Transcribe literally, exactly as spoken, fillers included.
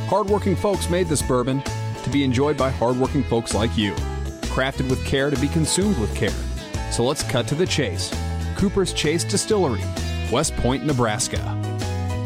Hardworking folks made this bourbon to be enjoyed by hardworking folks like you. Crafted with care to be consumed with care. So let's cut to the chase. Cooper's Chase Distillery, West Point, Nebraska.